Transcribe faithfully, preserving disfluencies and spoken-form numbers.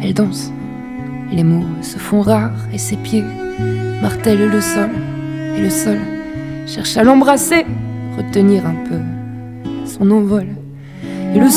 Elle danse, les mots se font rares et ses pieds martèlent le sol. Et le sol cherche à l'embrasser, retenir un peu son envol.